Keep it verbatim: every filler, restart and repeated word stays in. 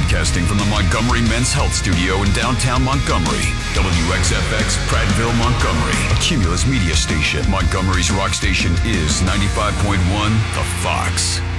Broadcasting from the Montgomery Men's Health Studio in downtown Montgomery. W X F X, Prattville, Montgomery. A Cumulus media station. Montgomery's rock station is ninety-five point one The Fox.